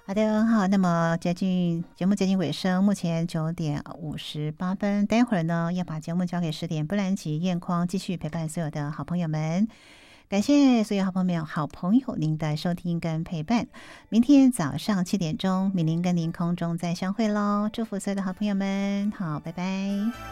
好的，好，那么节目接近尾声，目前9:58，待会儿呢要把节目交给10点，不然及燕匡继续陪伴所有的好朋友们。感谢所有好朋友您的收听跟陪伴。明天早上7点钟，敏玲跟您空中再相会喽。祝福所有的好朋友们，好，拜拜。